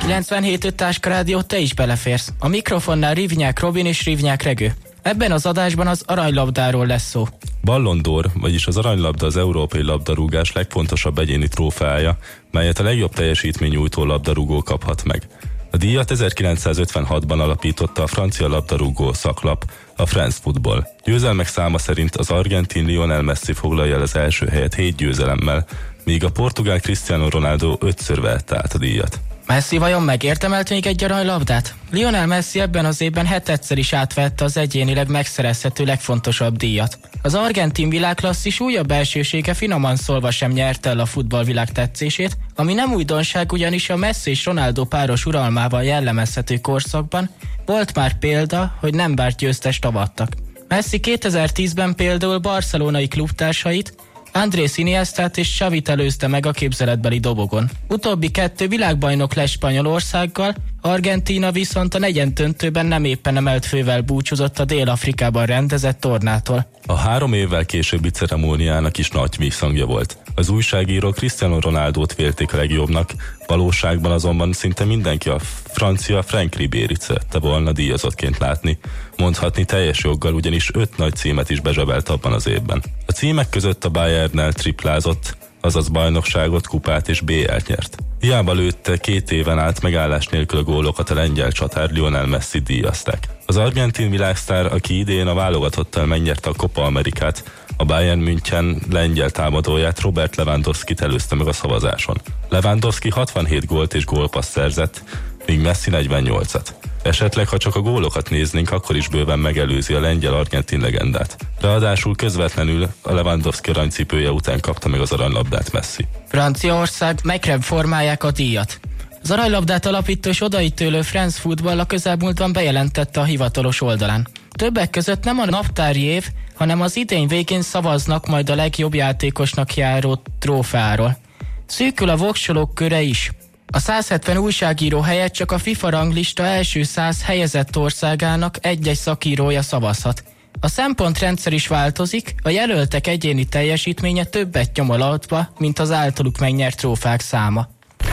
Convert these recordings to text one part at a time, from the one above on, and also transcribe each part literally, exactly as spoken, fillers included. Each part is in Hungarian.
kilencvenhét öt Táska Rádió, te is beleférsz. A mikrofonnál Rivnyák Robin és Rivnyák Regő. Ebben az adásban az aranylabdáról lesz szó. Ballon d'Or, vagyis az aranylabda az európai labdarúgás legfontosabb egyéni trófeája, melyet a legjobb teljesítménynyújtó labdarúgó kaphat meg. A díjat ezerkilencszázötvenhatban alapította a francia labdarúgó szaklap, a France Football. Győzelmek száma szerint az argentin Lionel Messi foglalja el az első helyet hét győzelemmel, míg a portugál Cristiano Ronaldo ötször vette át a díjat. Messi vajon megérdemelt még egy aranylabdát? Lionel Messi ebben az évben hetedszer is átvette az egyénileg megszerezhető legfontosabb díjat. Az argentin világklasszis újabb belsősége finoman szólva sem nyerte el a futballvilág tetszését, ami nem újdonság, ugyanis a Messi és Ronaldo páros uralmával jellemezhető korszakban volt már példa, hogy nem várt győztest avattak. Messi kétezer-tízben például barcelonai klubtársait, Andrés Iniestát és Xavit előzte meg a képzeletbeli dobogon. Utóbbi kettő világbajnok lesz Spanyolországgal, Argentína viszont a negyeddöntőben nem éppen emelt fővel búcsúzott a Dél-Afrikában rendezett tornától. A három évvel későbbi ceremóniának is nagy visszhangja volt. Az újságírók Cristiano Ronaldót vélték a legjobbnak, valóságban azonban szinte mindenki a francia Franck Ribéryt szerette volna díjazottként látni. Mondhatni teljes joggal, ugyanis öt nagy címet is bezsebelt abban az évben. A címek között a Bayernnel triplázott, azaz bajnokságot, kupát és bé el-t nyert. Hiába lőtte két éven át megállás nélkül a gólokat, a lengyel csatár Lionel Messi díjazták. Az argentin világsztár, aki idén a válogatottal megnyerte a Copa Amerikát, a Bayern München lengyel támadóját, Robert Lewandowskit előzte meg a szavazáson. Lewandowski hatvanhét gólt és gólpaszt szerzett, míg Messi negyvennyolcat. Esetleg, ha csak a gólokat néznénk, akkor is bőven megelőzi a lengyel-argentin legendát. Ráadásul közvetlenül a Lewandowski aranycipője után kapta meg az aranylabdát Messi. Franciaország megreformálják a díjat. Az aranylabdát alapító és odaítélő France Football a közelmúltban bejelentette a hivatalos oldalán. Többek között nem a naptári év, hanem az idény végén szavaznak majd a legjobb játékosnak járó trófeáról. Szűkül a voksolók köre is. A száz hetven újságíró helyett csak a FIFA ranglista első száz helyezett országának egy-egy szakírója szavazhat. A szempontrendszer is változik, a jelöltek egyéni teljesítménye többet nyom alatba, mint az általuk megnyert trófák száma.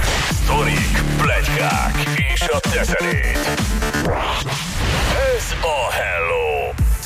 Sztorik, pletykák és a teszerét. Ez a Hello